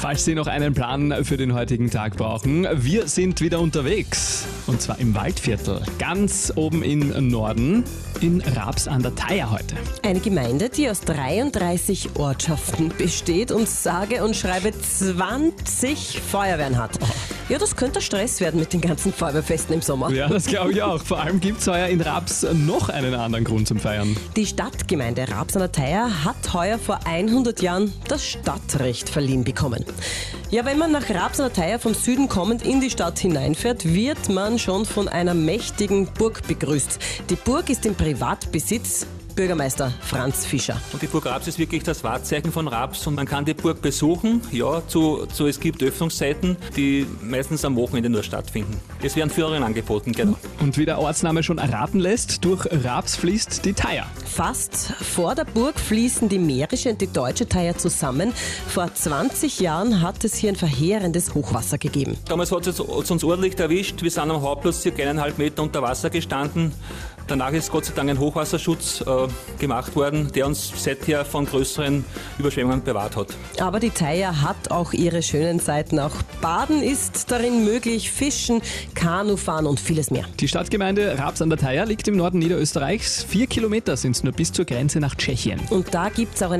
Falls Sie noch einen Plan für den heutigen Tag brauchen, wir sind wieder unterwegs. Und zwar im Waldviertel, ganz oben im Norden, in Raps an der Thaya heute. Eine Gemeinde, die aus 33 Ortschaften besteht und sage und schreibe 20 Feuerwehren hat. Ja, das könnte Stress werden mit den ganzen Feuerwehrfesten im Sommer. Ja, das glaube ich auch. Vor allem gibt es heuer in Raps noch einen anderen Grund zum Feiern. Die Stadtgemeinde Raps an der Thaya hat heuer vor 100 Jahren das Stadtrecht verliehen bekommen. Ja, wenn man nach Raps an der Thaya vom Süden kommend in die Stadt hineinfährt, wird man schon von einer mächtigen Burg begrüßt. Die Burg ist im Privatbesitz. Bürgermeister Franz Fischer. Und die Burg Raps ist wirklich das Wahrzeichen von Raps und man kann die Burg besuchen. Ja, es gibt Öffnungszeiten, die meistens am Wochenende nur stattfinden. Es werden Führungen angeboten, genau. Und wie der Ortsname schon erraten lässt, durch Raps fließt die Thaya. Fast vor der Burg fließen die mährische und die deutsche Thaya zusammen. Vor 20 Jahren hat es hier ein verheerendes Hochwasser gegeben. Damals hat es uns ordentlich erwischt. Wir sind am Hauptplatz circa 1,5 Meter unter Wasser gestanden. Danach ist Gott sei Dank ein Hochwasserschutz gemacht worden, der uns seither von größeren Überschwemmungen bewahrt hat. Aber die Thaya hat auch ihre schönen Seiten. Auch Baden ist darin möglich, Fischen, Kanufahren und vieles mehr. Die Stadtgemeinde Raps an der Thaya liegt im Norden Niederösterreichs. 4 Kilometer sind es nur bis zur Grenze nach Tschechien. Und da gibt es auch